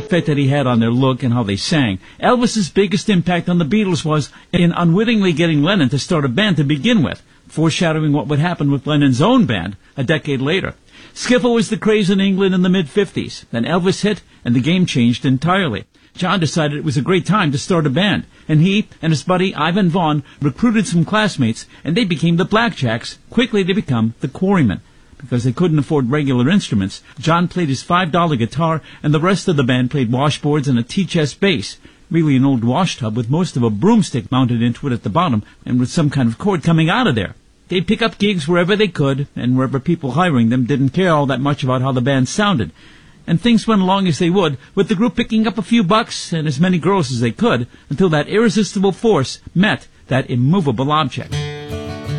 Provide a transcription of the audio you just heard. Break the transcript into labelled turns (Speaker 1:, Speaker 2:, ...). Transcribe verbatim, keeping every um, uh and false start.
Speaker 1: effect that he had on their look and how they sang. Elvis's biggest impact on the Beatles was in unwittingly getting Lennon to start a band to begin with, foreshadowing what would happen with Lennon's own band a decade later. Skiffle was the craze in England in the mid-fifties. Then Elvis hit, and the game changed entirely. John decided it was a great time to start a band, and he and his buddy Ivan Vaughan recruited some classmates, and they became the Blackjacks, quickly to become the Quarrymen. Because they couldn't afford regular instruments, John played his five dollar guitar, and the rest of the band played washboards and a tea-chest bass, really an old wash tub with most of a broomstick mounted into it at the bottom, and with some kind of cord coming out of there. They'd pick up gigs wherever they could, and wherever people hiring them didn't care all that much about how the band sounded. And things went along as they would, with the group picking up a few bucks and as many girls as they could, until that irresistible force met that immovable object.